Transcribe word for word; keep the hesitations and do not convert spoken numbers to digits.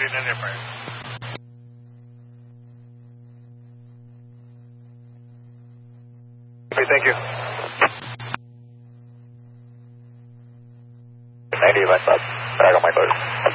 putting in there for you. Okay, thank you. ninety, West Side. Back on my code.